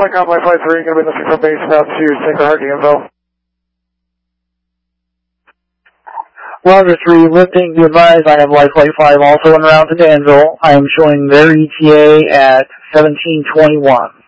Flight Complex Flight 3, going to be looking for base now to Sacred Heart info. Roger 3, lifting to advise, I have Life Flight 5 also en route to Danville. I am showing their ETA at 1721.